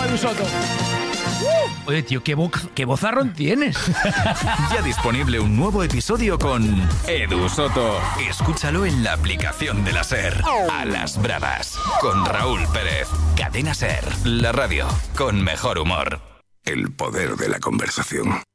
Edu Soto. Oye, tío, qué vozarrón tienes. Ya disponible un nuevo episodio con Edu Soto. Escúchalo en la aplicación de la SER. A las bravas, con Raúl Pérez. Cadena SER, la radio con mejor humor. El poder de la conversación.